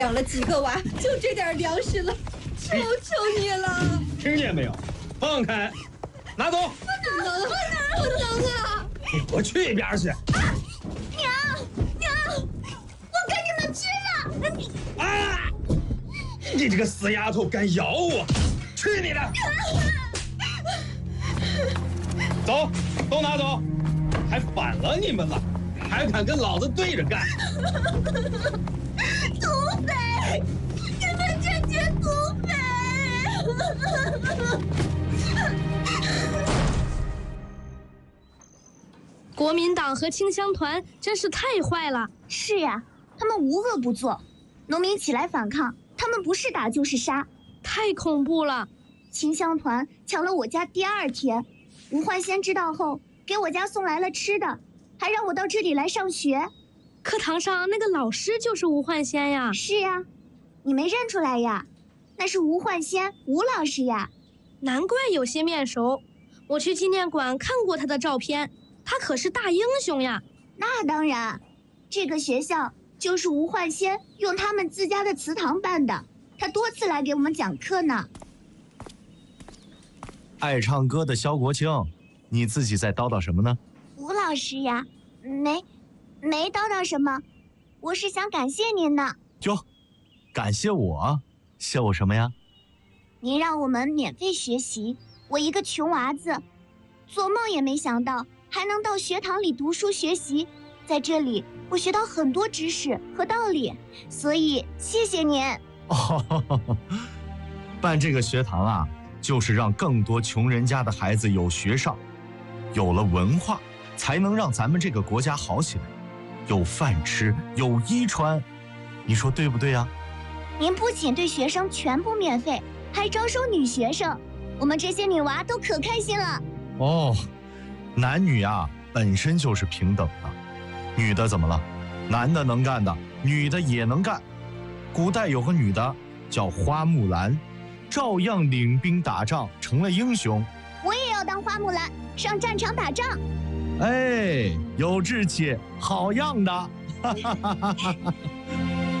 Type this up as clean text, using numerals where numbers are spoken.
养了几个娃，就这点粮食了，求求你了！ 听见没有？放开，拿走！ 不能啊！ 你给我去一边去！ 娘，我跟你们去了！ 啊！你这个死丫头，敢咬我！去你的！走，都拿走！还反了你们了，还敢跟老子对着干！ 土匪！你们这群土匪！ 国民党和清乡团真是太坏了。 是呀，他们无恶不作，农民起来反抗，他们不是打就是杀， 太恐怖了。 清乡团抢了我家第2天，吴焕先知道后，给我家送来了吃的，还让我到这里来上学。 课堂上那个老师就是吴焕先呀。 是呀，你没认出来呀？那是吴焕先，吴老师呀。 难怪有些面熟，我去纪念馆看过他的照片，他可是大英雄呀。 那当然，这个学校就是吴焕先用他们自家的祠堂办的，他多次来给我们讲课呢。 爱唱歌的肖国清，你自己在叨叨什么呢？ 吴老师呀，没叨叨什么，我是想感谢您呢。 哟，感谢我？谢我什么呀？ 您让我们免费学习，我一个穷娃子，做梦也没想到还能到学堂里读书学习，在这里我学到很多知识和道理，所以谢谢您。 哦，办这个学堂啊，就是让更多穷人家的孩子有学上，有了文化，才能让咱们这个国家好起来，有饭吃，有衣穿，你说对不对呀？ 您不仅对学生全部免费，还招收女学生，我们这些女娃都可开心了。 哦，男女啊本身就是平等的，女的怎么了？男的能干的，女的也能干。古代有个女的叫花木兰，照样领兵打仗，成了英雄。 我也要当花木兰，上战场打仗。 哎，有志气，好样的！哈哈哈哈哈。